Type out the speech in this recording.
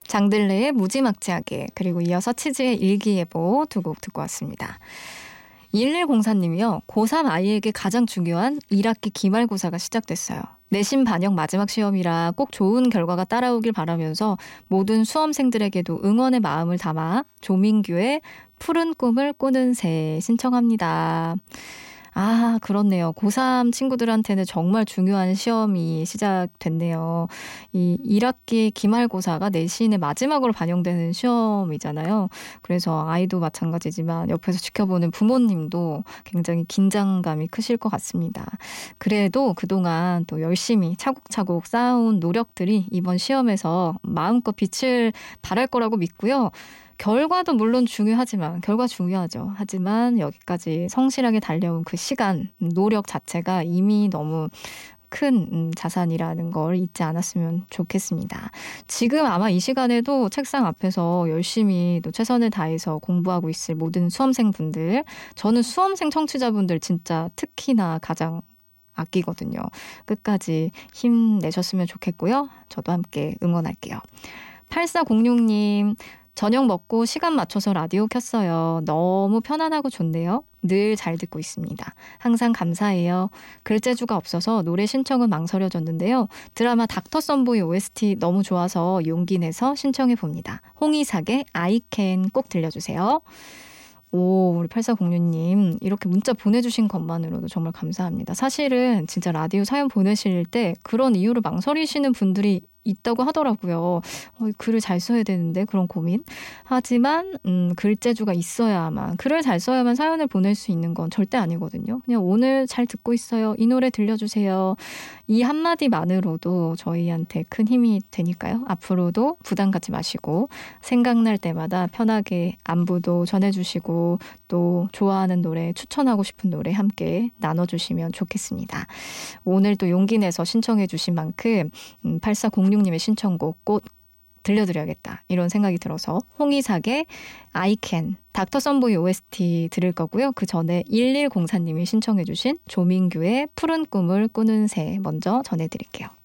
장들레의 무지막지하게, 그리고 이어서 치즈의 일기예보 두 곡 듣고 왔습니다. 1104님이요. 고3 아이에게 가장 중요한 1학기 기말고사가 시작됐어요. 내신 반영 마지막 시험이라 꼭 좋은 결과가 따라오길 바라면서 모든 수험생들에게도 응원의 마음을 담아 조민규의 푸른 꿈을 꾸는 새 신청합니다. 아, 그렇네요. 고3 친구들한테는 정말 중요한 시험이 시작됐네요. 이 1학기 기말고사가 내신의 마지막으로 반영되는 시험이잖아요. 그래서 아이도 마찬가지지만 옆에서 지켜보는 부모님도 굉장히 긴장감이 크실 것 같습니다. 그래도 그동안 또 열심히 차곡차곡 쌓아온 노력들이 이번 시험에서 마음껏 빛을 발할 거라고 믿고요. 결과도 물론 중요하지만, 결과 중요하죠. 하지만 여기까지 성실하게 달려온 그 시간, 노력 자체가 이미 너무 큰 자산이라는 걸 잊지 않았으면 좋겠습니다. 지금 아마 이 시간에도 책상 앞에서 열심히 또 최선을 다해서 공부하고 있을 모든 수험생분들, 저는 수험생 청취자분들 진짜 특히나 가장 아끼거든요. 끝까지 힘내셨으면 좋겠고요. 저도 함께 응원할게요. 8406님, 저녁 먹고 시간 맞춰서 라디오 켰어요. 너무 편안하고 좋네요. 늘 잘 듣고 있습니다. 항상 감사해요. 글재주가 없어서 노래 신청은 망설여졌는데요. 드라마 닥터 썬보이 OST 너무 좋아서 용기 내서 신청해 봅니다. 홍이삭의 I Can 꼭 들려주세요. 오, 우리 8406님 이렇게 문자 보내주신 것만으로도 정말 감사합니다. 사실은 진짜 라디오 사연 보내실 때 그런 이유로 망설이시는 분들이 있다고 하더라고요. 글을 잘 써야 되는데 그런 고민. 하지만 글재주가 있어야만, 글을 잘 써야만 사연을 보낼 수 있는 건 절대 아니거든요. 그냥 오늘 잘 듣고 있어요. 이 노래 들려주세요. 이 한마디만으로도 저희한테 큰 힘이 되니까요. 앞으로도 부담 갖지 마시고 생각날 때마다 편하게 안부도 전해주시고 또 좋아하는 노래, 추천하고 싶은 노래 함께 나눠주시면 좋겠습니다. 오늘 또 용기 내서 신청해 주신 만큼 8406님의 신청곡 꼭 들려드려야겠다 이런 생각이 들어서 홍이삭의 I Can, 닥터 썬보이 OST 들을 거고요. 그 전에 1104님이 신청해 주신 조민규의 푸른 꿈을 꾸는 새 먼저 전해드릴게요.